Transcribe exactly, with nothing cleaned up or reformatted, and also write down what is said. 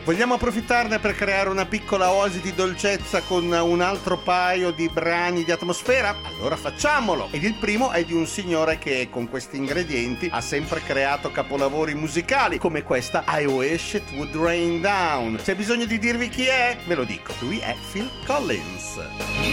Vogliamo approfittarne per creare una piccola oasi di dolcezza con un altro paio di brani di atmosfera? Allora facciamolo! Ed il primo è di un signore che con questi ingredienti ha sempre creato capolavori musicali, come questa I Wish It Would Rain Down. C'è bisogno di dirvi chi è? Ve lo dico, lui è Phil Collins.